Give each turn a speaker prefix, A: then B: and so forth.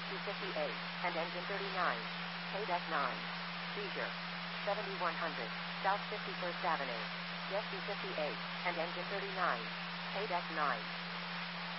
A: 258, and engine 39. Paydeck 9. Seizure. 7100, South 51st Avenue. Yes 258, and engine 39. Paydeck 9.